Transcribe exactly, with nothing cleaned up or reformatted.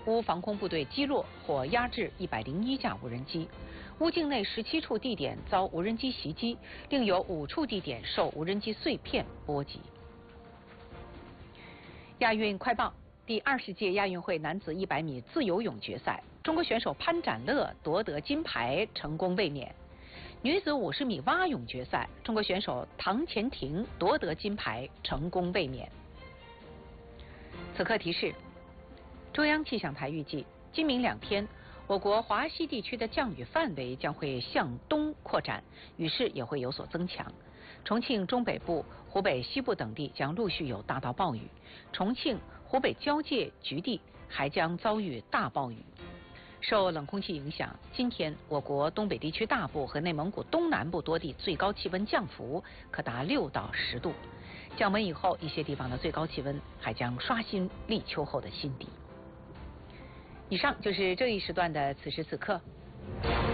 乌防空部队击落或压制一百零一架无人机。乌境内十七处地点遭无人机袭击，另有五处地点受无人机碎片波及。亚运快报：第二十届亚运会男子一百米自由泳决赛，中国选手潘展乐夺得金牌，成功卫冕。女子五十米蛙泳决赛，中国选手唐钱婷夺得金牌，成功卫冕。此刻提示：中央气象台预计，今明两天，我国华西地区的降雨范围将会向东扩展，雨势也会有所增强。重庆中北部、湖北西部等地将陆续有大到暴雨，重庆、湖北交界局地还将遭遇大暴雨。受冷空气影响，今天我国东北地区大部和内蒙古东南部多地最高气温降幅可达六到十度。降温以后，一些地方的最高气温还将刷新立秋后的新低。以上就是这一时段的此时此刻。